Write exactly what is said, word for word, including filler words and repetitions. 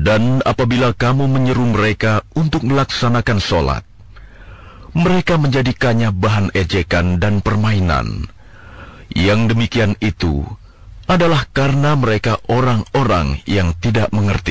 Dan apabila kamu menyeru mereka untuk melaksanakan sholat, mereka menjadikannya bahan ejekan dan permainan. Yang demikian itu adalah karena mereka orang-orang yang tidak mengerti.